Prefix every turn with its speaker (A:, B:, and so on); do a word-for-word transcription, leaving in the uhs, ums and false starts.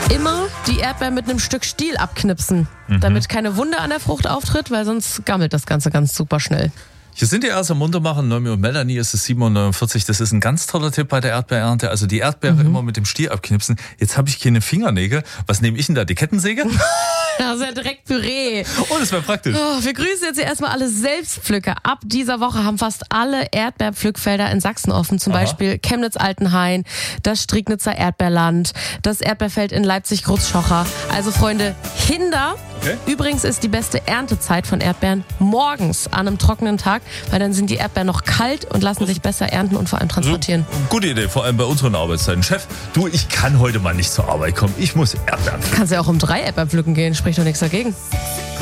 A: Immer die Erdbeeren mit einem Stück Stiel abknipsen, mhm. damit keine Wunde an der Frucht auftritt, weil sonst gammelt das Ganze ganz super schnell.
B: Hier sind die erst am Muntermachen. Noemi und Melanie, es ist sieben Uhr neunundvierzig. Das ist ein ganz toller Tipp bei der Erdbeerernte. Also die Erdbeere mhm. immer mit dem Stiel abknipsen. Jetzt habe ich keine Fingernägel. Was nehme ich denn da? Die Kettensäge?
A: Das ist ja direkt Püree.
B: Oh, das wäre praktisch.
A: Oh, wir grüßen jetzt hier erstmal alle Selbstpflücker. Ab dieser Woche haben fast alle Erdbeerpflückfelder in Sachsen offen. Zum Aha. Beispiel Chemnitz-Altenhain, das Strignitzer Erdbeerland, das Erdbeerfeld in Leipzig-Großschocher. Also Freunde, Hinder. Okay. Übrigens ist die beste Erntezeit von Erdbeeren morgens an einem trockenen Tag, weil dann sind die Erdbeeren noch kalt und lassen sich besser ernten und vor allem transportieren.
B: So, gute Idee, vor allem bei unseren Arbeitszeiten. Chef, du, ich kann heute mal nicht zur Arbeit kommen. Ich muss Erdbeeren pflücken.
A: Kannst ja auch um drei Erdbeeren pflücken gehen, spricht doch nichts dagegen.